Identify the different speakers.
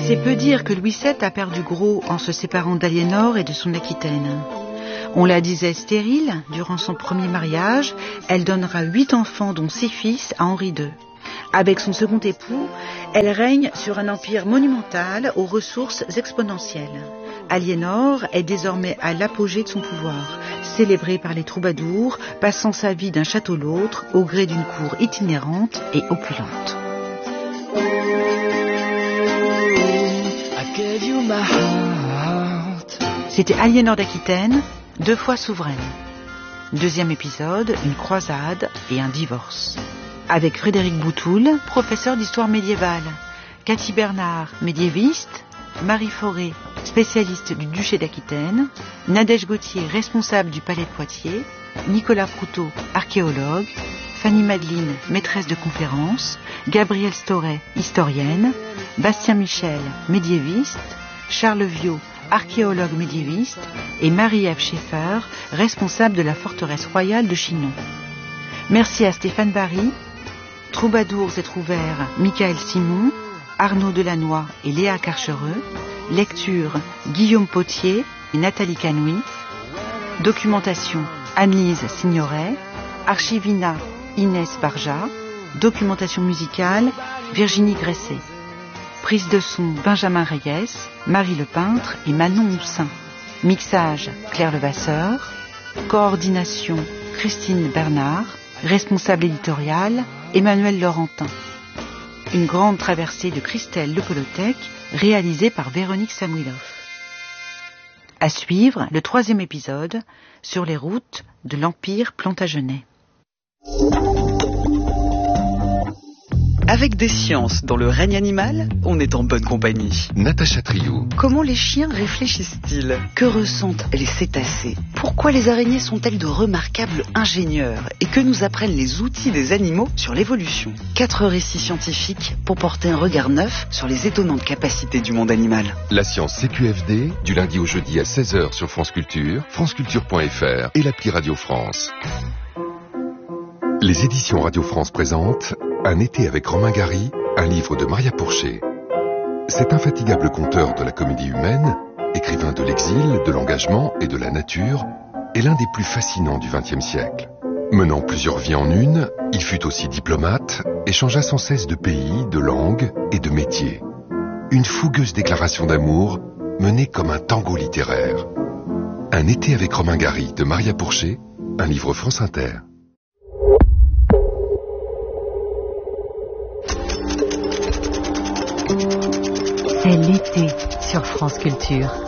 Speaker 1: C'est peu dire que Louis VII a perdu gros en se séparant d'Aliénor et de son Aquitaine. On la disait stérile durant son premier mariage. Elle donnera 8 enfants, dont 6 fils, à Henri II. Avec son second époux, elle règne sur un empire monumental aux ressources exponentielles. Aliénor est désormais à l'apogée de son pouvoir, célébrée par les troubadours, passant sa vie d'un château à l'autre au gré d'une cour itinérante et opulente. C'était Aliénor d'Aquitaine, 2 fois souveraine. Deuxième épisode, une croisade et un divorce. Avec Frédéric Boutoul, professeur d'histoire médiévale, Cathy Bernard, médiéviste, Marie Fauré, spécialiste du duché d'Aquitaine, Nadège Gauthier, responsable du palais de Poitiers, Nicolas Proutot, archéologue, Fanny Madeline, maîtresse de conférences, Gabrielle Storet, historienne, Bastien Michel, médiéviste, Charles Viau, archéologue médiéviste, et Marie-Ève Schaeffer, responsable de la forteresse royale de Chinon. Merci à Stéphane Barry, Troubadours et Trouvères, Michael Simon, Arnaud Delannoy et Léa Carchereux, lecture Guillaume Potier et Nathalie Canoui, documentation Anne-Lise Signoret, archivina Inès Barja, documentation musicale Virginie Gresset, prise de son Benjamin Reyes, Marie Lepeintre et Manon Moussin, mixage Claire Levasseur, coordination Christine Bernard, responsable éditorial Emmanuel Laurentin. Une grande traversée de Christelle Lepolotec, réalisée par Véronique Samuilov. À suivre, le 3e épisode sur les routes de l'Empire plantagenet.
Speaker 2: Avec des sciences dans le règne animal, on est en bonne compagnie.
Speaker 3: Natacha Triou.
Speaker 2: Comment les chiens réfléchissent-ils? Que ressentent les cétacés? Pourquoi les araignées sont-elles de remarquables ingénieurs? Et que nous apprennent les outils des animaux sur l'évolution? 4 récits scientifiques pour porter un regard neuf sur les étonnantes capacités du monde animal.
Speaker 3: La science CQFD, du lundi au jeudi à 16h sur France Culture, franceculture.fr et l'appli Radio France. Les éditions Radio France présentent Un été avec Romain Gary, un livre de Maria Pourchet. Cet infatigable conteur de la comédie humaine, écrivain de l'exil, de l'engagement et de la nature, est l'un des plus fascinants du XXe siècle. Menant plusieurs vies en une, il fut aussi diplomate et changea sans cesse de pays, de langue et de métier. Une fougueuse déclaration d'amour menée comme un tango littéraire. Un été avec Romain Gary de Maria Pourchet, un livre France Inter.
Speaker 4: C'est l'été sur France Culture.